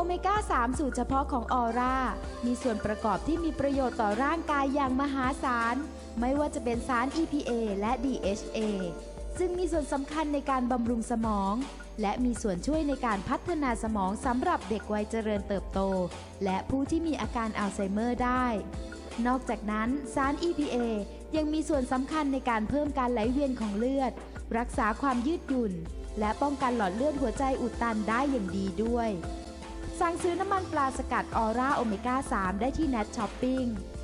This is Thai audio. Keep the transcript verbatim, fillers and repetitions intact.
เมก้า สาม สูตรเฉพาะของออร่ามีส่วนประกอบที่มีประโยชน์ต่อร่างกายอย่างมหาศาลไม่ว่าจะเป็นสาร อี พี เอ และ ดี เอช เอ ซึ่งมีส่วนสำคัญในการบำรุงสมองและมีส่วนช่วยในการพัฒนาสมองสำหรับเด็กวัยเจริญเติบโตและผู้ที่มีอาการอัลไซเมอร์ได้นอกจากนั้นสาร อี พี เอ ยังมีส่วนสำคัญในการเพิ่มการไหลเวียนของเลือดรักษาความยืดหยุ่นและป้องกันหลอดเลือดหัวใจอุดตันได้อย่างดีด้วยสั่งซื้อน้ำมันปลาสกัดออร่าโอเมก้า สาม ได้ที่ เน็ต ช้อปปิ้ง